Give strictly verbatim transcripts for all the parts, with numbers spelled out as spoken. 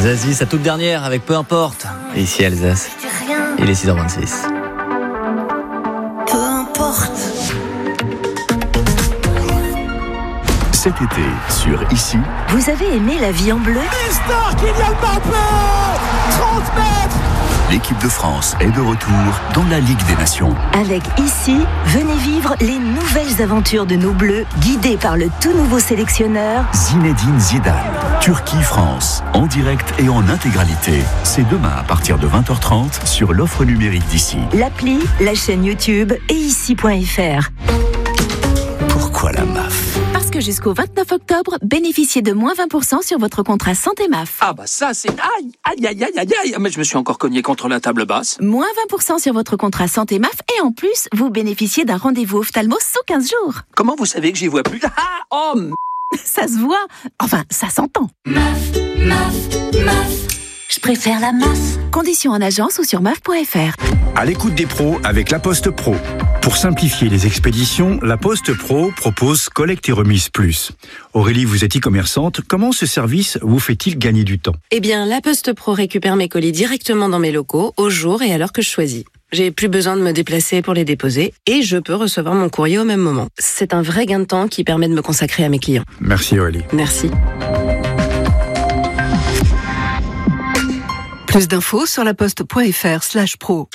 Zazie, sa toute dernière avec Peu importe. Et ici Alsace, il est six heures vingt-six. Peu importe. Cet été, sur Ici. Vous avez aimé La vie en bleu ? Mister Kylian Mbappé, trente mètres. L'équipe de France est de retour dans la Ligue des Nations. Avec Ici, venez vivre les nouvelles aventures de nos Bleus, guidés par le tout nouveau sélectionneur Zinedine Zidane. Turquie-France, en direct et en intégralité. C'est demain à partir de vingt heures trente sur l'offre numérique d'Ici. L'appli, la chaîne YouTube et ici point f r. Pourquoi la M A F ? Parce que jusqu'au vingt-neuf octobre, bénéficiez de moins vingt pour cent sur votre contrat Santé M A F. Ah bah ça c'est... Aïe, aïe, aïe, aïe, aïe, aïe. Mais je me suis encore cogné contre la table basse. Moins vingt pour cent sur votre contrat Santé M A F et en plus, vous bénéficiez d'un rendez-vous ophtalmo sous quinze jours. Comment vous savez que j'y vois plus? Ah, oh m... Ça se voit. Enfin, ça s'entend. M A F, M A F, M A F. Je préfère la M A F. Conditions en agence ou sur M A F point f r. À l'écoute des pros avec La Poste Pro. Pour simplifier les expéditions, La Poste Pro propose Collecte et Remise Plus. Aurélie, vous êtes e-commerçante. Comment ce service vous fait-il gagner du temps ? Eh bien, La Poste Pro récupère mes colis directement dans mes locaux, au jour et à l'heure que je choisis. J'ai plus besoin de me déplacer pour les déposer et je peux recevoir mon courrier au même moment. C'est un vrai gain de temps qui permet de me consacrer à mes clients. Merci Aurélie. Merci. Plus d'infos sur laposte.fr slash pro.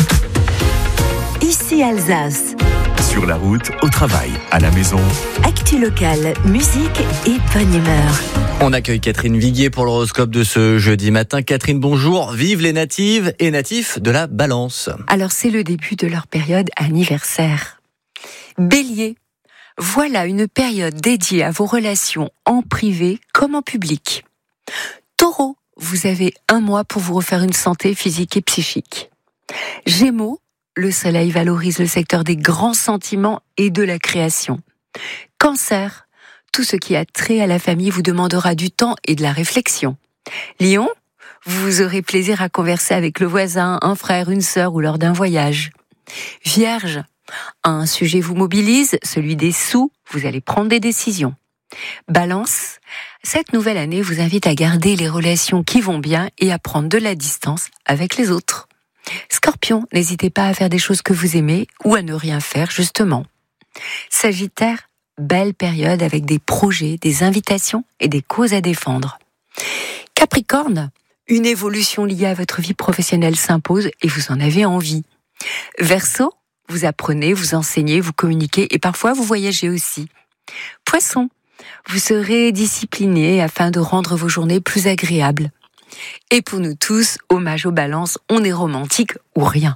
Ici Alsace. Sur la route, au travail, à la maison. Actu locale, musique et bonne humeur. On accueille Catherine Viguier pour l'horoscope de ce jeudi matin. Catherine, bonjour. Vive les natives et natifs de la Balance. Alors, c'est le début de leur période anniversaire. Bélier, voilà une période dédiée à vos relations en privé comme en public. Taureau, vous avez un mois pour vous refaire une santé physique et psychique. Gémeaux, le soleil valorise le secteur des grands sentiments et de la création. Cancer, tout ce qui a trait à la famille vous demandera du temps et de la réflexion. Lion, vous aurez plaisir à converser avec le voisin, un frère, une sœur ou lors d'un voyage. Vierge, un sujet vous mobilise, celui des sous, vous allez prendre des décisions. Balance, cette nouvelle année vous invite à garder les relations qui vont bien et à prendre de la distance avec les autres. Scorpion, n'hésitez pas à faire des choses que vous aimez ou à ne rien faire justement. Sagittaire, belle période avec des projets, des invitations et des causes à défendre. Capricorne, une évolution liée à votre vie professionnelle s'impose et vous en avez envie. Verseau, vous apprenez, vous enseignez, vous communiquez et parfois vous voyagez aussi. Poisson, vous serez discipliné afin de rendre vos journées plus agréables. Et pour nous tous, hommage aux balances, on est romantique ou rien.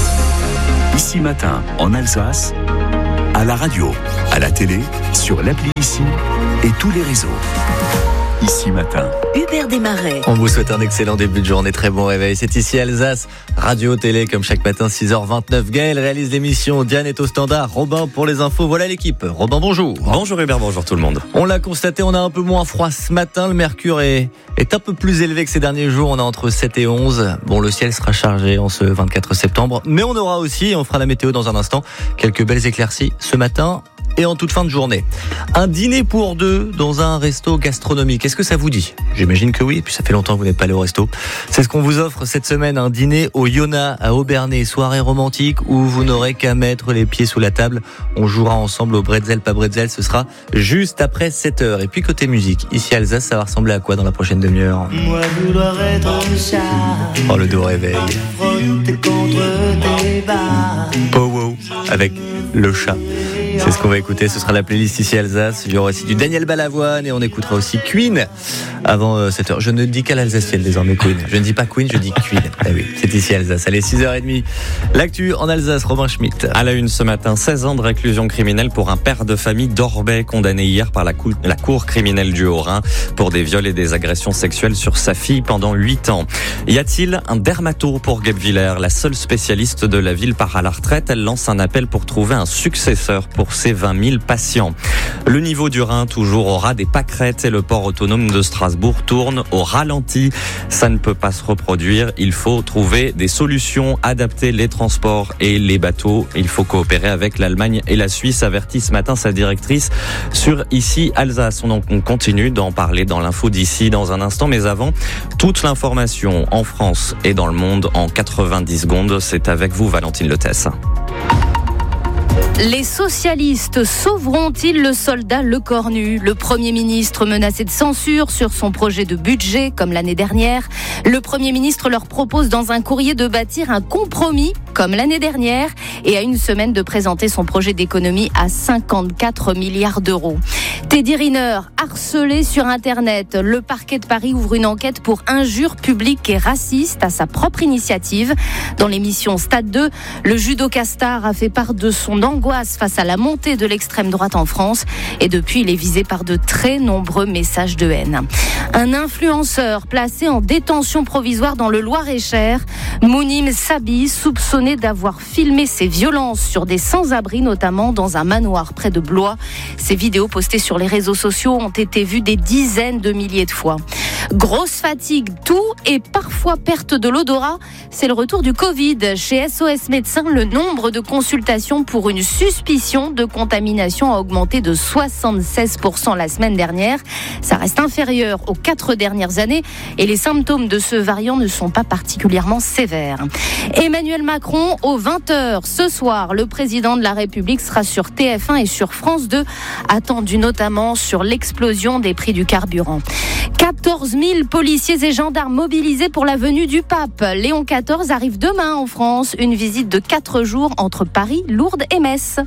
Ici matin, en Alsace, à la radio, à la télé, sur l'appli Ici et tous les réseaux. Ici matin. Hubert Desmarais. On vous souhaite un excellent début de journée, très bon réveil. C'est Ici Alsace, radio, télé, comme chaque matin, six heures vingt-neuf. Gaël réalise l'émission, Diane est au standard, Robin pour les infos. Voilà l'équipe. Robin, bonjour. Bonjour Hubert, bonjour tout le monde. On l'a constaté, on a un peu moins froid ce matin. Le mercure est, est un peu plus élevé que ces derniers jours. On a entre sept et onze. Bon, le ciel sera chargé en ce vingt-quatre septembre. Mais on aura aussi, on fera la météo dans un instant, quelques belles éclaircies ce matin et en toute fin de journée. Un dîner pour deux dans un resto gastronomique. Est-ce que ça vous dit ? J'imagine que oui, puis ça fait longtemps que vous n'êtes pas allé au resto. C'est ce qu'on vous offre cette semaine, un dîner au Yona à Aubernais, soirée romantique où vous n'aurez qu'à mettre les pieds sous la table. On jouera ensemble au bretzel, pas bretzel, ce sera juste après sept heures. Et puis côté musique, ici Alsace, ça va ressembler à quoi dans la prochaine demi-heure ? Moi vouloir être un chat. Oh, le doux réveil. Frotte contre tes bas. Pow avec le chat. C'est ce qu'on va écouter, ce sera la playlist Ici Alsace. Il y aura aussi du Daniel Balavoine et on écoutera aussi Queen avant cette heure. Je ne dis qu'à l'alsacienne désormais Queen. Je ne dis pas Queen, je dis Queen. Ah oui, c'est Ici Alsace. Allez, six heures trente. L'actu en Alsace, Robin Schmitt. À la une ce matin, seize ans de réclusion criminelle pour un père de famille d'Orbais condamné hier par la cour, la cour criminelle du Haut-Rhin pour des viols et des agressions sexuelles sur sa fille pendant huit ans. Y a-t-il un dermato pour Guebwiller ? La seule spécialiste de la ville part à la retraite. Elle lance un appel pour trouver un successeur pour pour ses vingt mille patients. Le niveau du Rhin toujours au ras des pâquerettes et le port autonome de Strasbourg tourne au ralenti. Ça ne peut pas se reproduire. Il faut trouver des solutions, adapter les transports et les bateaux. Il faut coopérer avec l'Allemagne et la Suisse, avertit ce matin sa directrice sur Ici Alsace. On, en, on continue d'en parler dans l'info d'ici dans un instant, mais avant, toute l'information en France et dans le monde en quatre-vingt-dix secondes. C'est avec vous, Valentine Letesse. Les socialistes sauveront-ils le soldat Lecornu ? Le Premier ministre menacé de censure sur son projet de budget, comme l'année dernière. Le Premier ministre leur propose dans un courrier de bâtir un compromis, comme l'année dernière, et à une semaine de présenter son projet d'économie à cinquante-quatre milliards d'euros. Teddy Riner, harcelé sur Internet. Le parquet de Paris ouvre une enquête pour injures publiques et racistes à sa propre initiative. Dans l'émission Stade deux, le judoka star a fait part de son angoisse face à la montée de l'extrême droite en France et depuis il est visé par de très nombreux messages de haine. Un influenceur placé en détention provisoire dans le Loir-et-Cher, Mounim Sabi, soupçonné d'avoir filmé ses violences sur des sans-abri, notamment dans un manoir près de Blois. Ces vidéos postées sur les réseaux sociaux ont été vues des dizaines de milliers de fois. Grosse fatigue, toux et parfois perte de l'odorat, c'est le retour du Covid. Chez S O S Médecins, le nombre de consultations pour une suspicion de contamination a augmenté de soixante-seize pour cent la semaine dernière. Ça reste inférieur aux quatre dernières années et les symptômes de ce variant ne sont pas particulièrement sévères. Emmanuel Macron, aux vingt heures ce soir, le président de la République sera sur T F un et sur France deux, attendu notamment sur l'explosion des prix du carburant. quatorze mille policiers et gendarmes mobilisés pour la venue du pape. Léon quatorze arrive demain en France. Une visite de quatre jours entre Paris, Lourdes et Metz.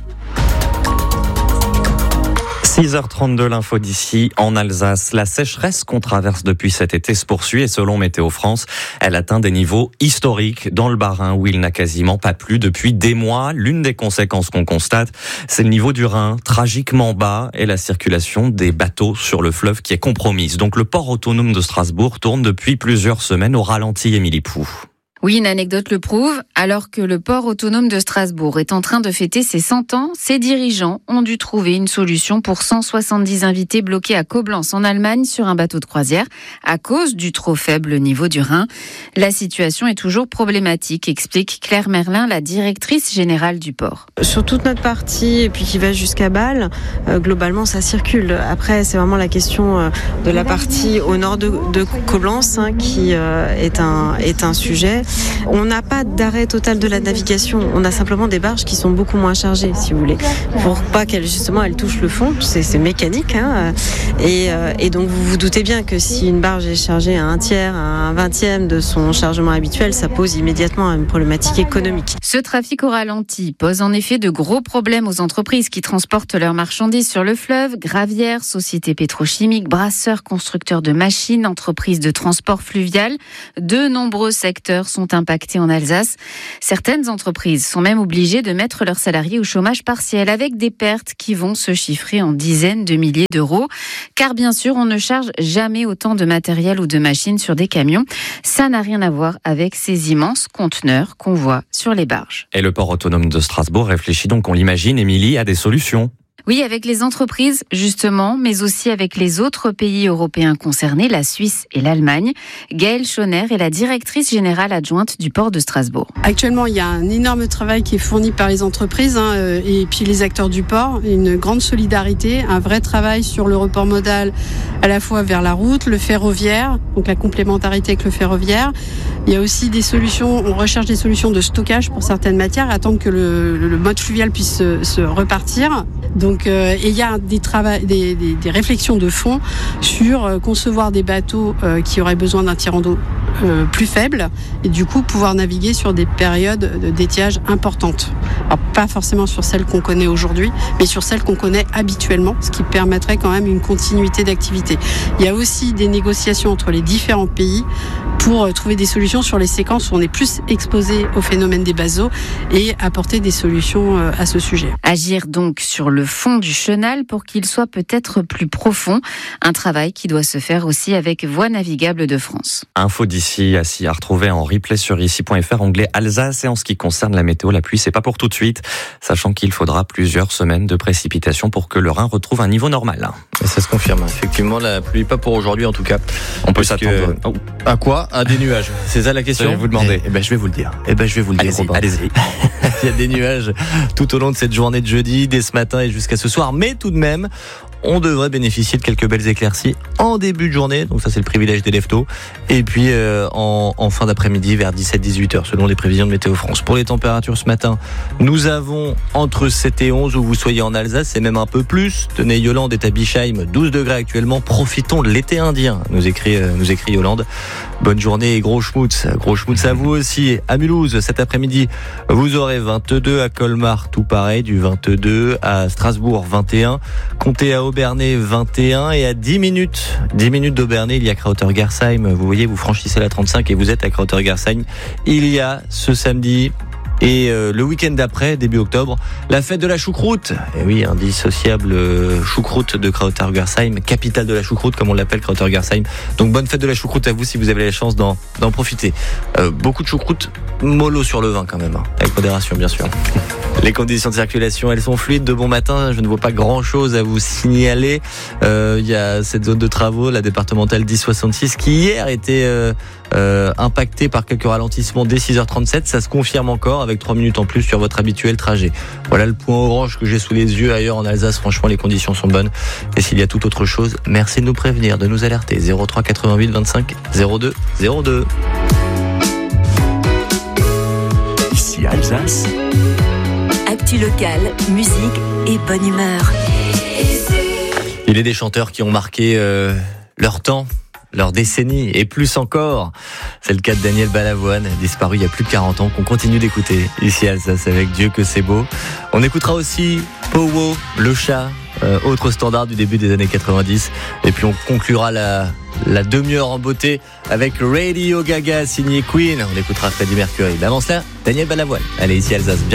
six heures trente-deux, l'info d'ici en Alsace. La sécheresse qu'on traverse depuis cet été se poursuit et selon Météo France, elle atteint des niveaux historiques dans le Bas-Rhin où il n'a quasiment pas plu depuis des mois. L'une des conséquences qu'on constate, c'est le niveau du Rhin tragiquement bas et la circulation des bateaux sur le fleuve qui est compromise. Donc le port autonome de Strasbourg tourne depuis plusieurs semaines au ralenti, Émilie Pou. Oui, une anecdote le prouve. Alors que le port autonome de Strasbourg est en train de fêter ses cent ans, ses dirigeants ont dû trouver une solution pour cent soixante-dix invités bloqués à Koblenz en Allemagne sur un bateau de croisière à cause du trop faible niveau du Rhin. La situation est toujours problématique, explique Claire Merlin, la directrice générale du port. Sur toute notre partie, et puis qui va jusqu'à Bâle, euh, globalement ça circule. Après, c'est vraiment la question euh, de la partie au nord de, de Koblenz hein, qui euh, est, un, est un sujet. On n'a pas d'arrêt total de la navigation, on a simplement des barges qui sont beaucoup moins chargées, si vous voulez, pour pas qu'elles justement elles touchent le fond. C'est, c'est mécanique, hein, et, euh, et donc vous vous doutez bien que si une barge est chargée à un tiers, à un vingtième de son chargement habituel, ça pose immédiatement une problématique économique. Ce trafic au ralenti pose en effet de gros problèmes aux entreprises qui transportent leurs marchandises sur le fleuve. Gravières, sociétés pétrochimiques, brasseurs, constructeurs de machines, entreprises de transport fluvial. De nombreux secteurs sont impactés en Alsace. Certaines entreprises sont même obligées de mettre leurs salariés au chômage partiel avec des pertes qui vont se chiffrer en dizaines de milliers d'euros. Car bien sûr, on ne charge jamais autant de matériel ou de machines sur des camions. Ça n'a rien à voir avec ces immenses conteneurs qu'on voit sur les barges. Et le port autonome de Strasbourg réfléchit donc, on l'imagine, Émilie, à des solutions. Oui, avec les entreprises, justement, mais aussi avec les autres pays européens concernés, la Suisse et l'Allemagne. Gaëlle Schoner est la directrice générale adjointe du port de Strasbourg. Actuellement, il y a un énorme travail qui est fourni par les entreprises hein, et puis les acteurs du port, une grande solidarité, un vrai travail sur le report modal à la fois vers la route, le ferroviaire, donc la complémentarité avec le ferroviaire. Il y a aussi des solutions, on recherche des solutions de stockage pour certaines matières, attendre que le, le mode fluvial puisse se, se repartir. Donc, euh, et il y a des, travail, des, des, des réflexions de fond sur euh, concevoir des bateaux euh, qui auraient besoin d'un tirant d'eau euh, plus faible et du coup pouvoir naviguer sur des périodes d'étiage importantes. Alors, pas forcément sur celles qu'on connaît aujourd'hui, mais sur celles qu'on connaît habituellement, ce qui permettrait quand même une continuité d'activité. Il y a aussi des négociations entre les différents pays pour euh, trouver des solutions sur les séquences où on est plus exposé au phénomène des bases eaux et apporter des solutions euh, à ce sujet. Agir donc sur le le fond du chenal pour qu'il soit peut-être plus profond. Un travail qui doit se faire aussi avec Voies navigables de France. Info d'ici à s'y retrouver en replay sur ici point f r, onglet Alsace. Et en ce qui concerne la météo, la pluie, c'est pas pour tout de suite, sachant qu'il faudra plusieurs semaines de précipitations pour que le Rhin retrouve un niveau normal. Et ça se confirme, effectivement, la pluie pas pour aujourd'hui en tout cas. On peut s'attendre que... oh. À quoi? À des nuages. C'est ça la question? Je vais vous demander. Eh, eh ben je vais vous le dire. Eh ben je vais vous le dire. Allez-y, allez-y. Il y a des nuages tout au long de cette journée de jeudi, dès ce matin et jusqu'à ce soir, mais tout de même, on devrait bénéficier de quelques belles éclaircies en début de journée, donc ça c'est le privilège des leftos, et puis euh, en, en fin d'après-midi vers dix-sept à dix-huit heures selon les prévisions de Météo France. Pour les températures ce matin, nous avons entre sept et onze où vous soyez en Alsace, c'est même un peu plus. Tenez, Yolande est à Bischheim, douze degrés actuellement, profitons de l'été indien, nous écrit, euh, nous écrit Yolande. Bonne journée et gros schmutz, gros schmutz à vous aussi. À Mulhouse, cet après-midi, vous aurez vingt-deux, à Colmar tout pareil, du vingt-deux, à Strasbourg vingt et un, comptez à Obernai vingt et un, et à dix minutes, dix minutes d'Obernai, il y a Krauter-Gersheim. Vous voyez, vous franchissez la trente-cinq et vous êtes à Krauter-Gersheim. Il y a ce samedi et euh, le week-end d'après, début octobre, la fête de la choucroute. Et oui, indissociable euh, choucroute de Krauter-Gersheim, capitale de la choucroute comme on l'appelle, Krauter-Gersheim. Donc bonne fête de la choucroute à vous si vous avez la chance d'en, d'en profiter. Euh, beaucoup de choucroute, mollo sur le vin quand même, hein, avec modération bien sûr. Les conditions de circulation, elles sont fluides de bon matin. Je ne vois pas grand-chose à vous signaler. Euh, il y a cette zone de travaux, la départementale dix soixante-six, qui hier était euh, euh, impactée par quelques ralentissements dès six heures trente-sept. Ça se confirme encore avec trois minutes en plus sur votre habituel trajet. Voilà le point orange que j'ai sous les yeux. Ailleurs en Alsace, franchement, les conditions sont bonnes. Et s'il y a toute autre chose, merci de nous prévenir, de nous alerter. zéro trois quatre-vingt-huit vingt-cinq zéro deux zéro deux. Ici Alsace. Actu locale, musique et bonne humeur. Il est des chanteurs qui ont marqué euh, leur temps, leur décennie et plus encore. C'est le cas de Daniel Balavoine, disparu il y a plus de quarante ans, qu'on continue d'écouter ici à Alsace avec Dieu que c'est beau. On écoutera aussi Powo, le chat, euh, autre standard du début des années quatre-vingt-dix. Et puis on conclura la, la demi-heure en beauté avec Radio Gaga signé Queen. On écoutera Freddie Mercury. Mais avant cela, Daniel Balavoine. Allez, ici à Alsace.